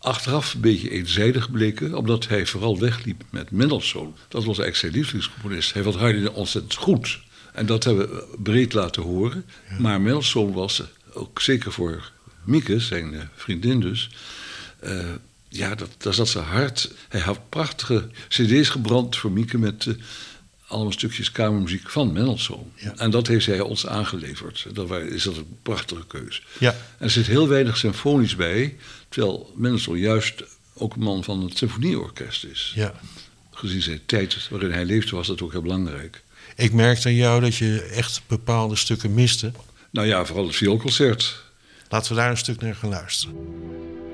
achteraf een beetje eenzijdig bleken, omdat hij vooral wegliep met Mendelssohn. Dat was eigenlijk zijn lievelingscomponist. Hij vond Haydn ontzettend goed. En dat hebben we breed laten horen. Ja. Maar Mendelssohn was ook zeker voor Mieke, zijn vriendin dus, daar zat zijn hart. Hij had prachtige cd's gebrand voor Mieke met allemaal stukjes kamermuziek van Mendelssohn. Ja. En dat heeft hij ons aangeleverd. Is dat een prachtige keus. Ja. En er zit heel weinig symfonisch bij, terwijl Mendelssohn juist ook een man van het symfonieorkest is. Ja. Gezien zijn tijd waarin hij leefde was dat ook heel belangrijk. Ik merkte aan jou dat je echt bepaalde stukken miste. Nou ja, vooral het vioolconcert. Laten we daar een stuk naar gaan luisteren.